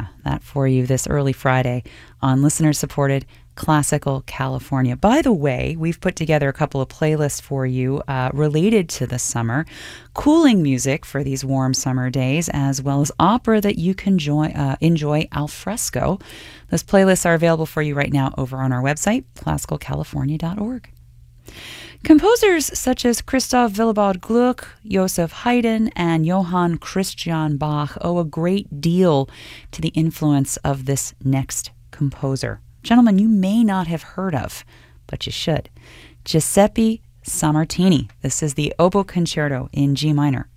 that for you this early Friday on listener-supported Classical California. By the way, we've put together a couple of playlists for you related to the summer, cooling music for these warm summer days, as well as opera that you can enjoy al fresco. Those playlists are available for you right now over on our website, classicalcalifornia.org. Composers such as Christoph Willibald Gluck, Joseph Haydn, and Johann Christian Bach owe a great deal to the influence of this next composer. Gentlemen you may not have heard of, but you should. Giuseppe Sammartini. This is the Oboe Concerto in G minor.